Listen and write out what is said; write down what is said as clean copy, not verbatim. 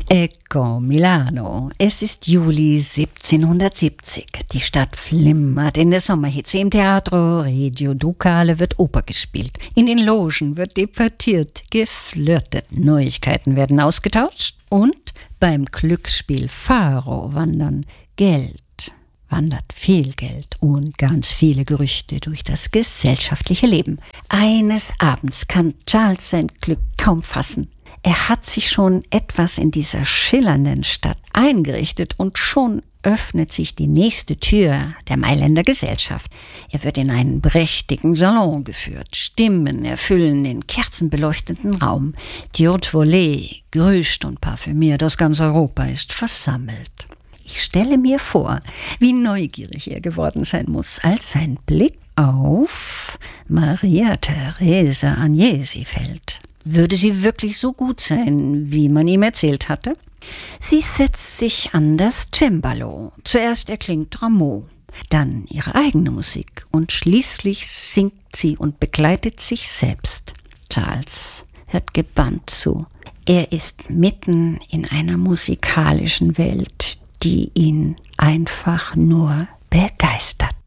Ecco Milano. Es ist Juli 1770. Die Stadt flimmert in der Sommerhitze. Im Teatro Regio Ducale wird Oper gespielt. In den Logen wird debattiert, geflirtet. Neuigkeiten werden ausgetauscht. Und beim Glücksspiel Faro wandert viel Geld und ganz viele Gerüchte durch das gesellschaftliche Leben. Eines Abends kann Charles sein Glück kaum fassen. Er hat sich schon etwas in dieser schillernden Stadt eingerichtet und schon öffnet sich die nächste Tür der Mailänder Gesellschaft. Er wird in einen prächtigen Salon geführt. Stimmen erfüllen den kerzenbeleuchteten Raum. Die Haute Volée, gerüscht und parfümiert aus ganz Europa, ist versammelt. Ich stelle mir vor, wie neugierig er geworden sein muss, als sein Blick auf Maria Teresa Agnesi fällt. Würde sie wirklich so gut sein, wie man ihm erzählt hatte? Sie setzt sich an das Cembalo. Zuerst erklingt Rameau, dann ihre eigene Musik und schließlich singt sie und begleitet sich selbst. Charles hört gebannt zu. Er ist mitten in einer musikalischen Welt, die ihn einfach nur begeistert.